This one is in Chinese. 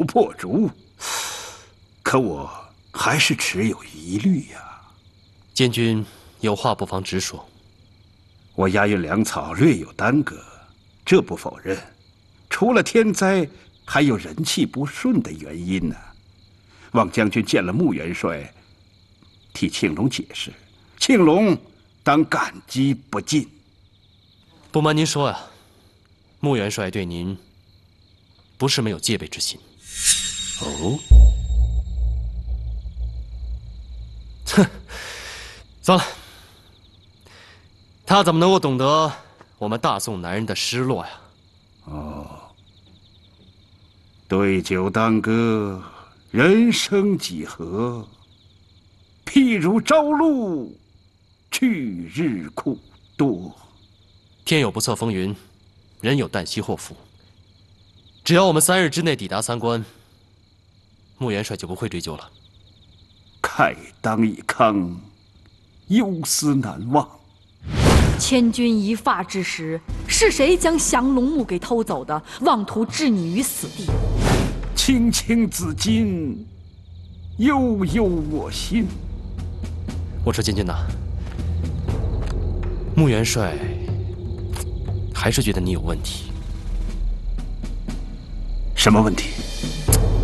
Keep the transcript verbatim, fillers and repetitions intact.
破竹，可我还是持有疑虑呀。 监军有话不妨直说。 我押运粮草略有耽搁，这不否认。除了天灾，还有人气不顺的原因呢。望将军见了穆元帅，替庆隆解释，庆隆当感激不尽。 不瞒您说呀，穆元帅对您不是没有戒备之心。 哦， 哼，算了，他怎么能够懂得我们大宋男人的失落呀？ 哦，对酒当歌，人生几何？譬如朝露，去日苦多。 天有不测风云，人有旦夕祸福。只要我们三日之内抵达三关，穆元帅就不会追究了。 慨当以慷，忧思难忘。 千钧一发之时，是谁将降龙木给偷走的？妄图置你于死地。 青青子衿，悠悠我心。 我说监军呐，穆元帅还是觉得你有问题。 什么问题？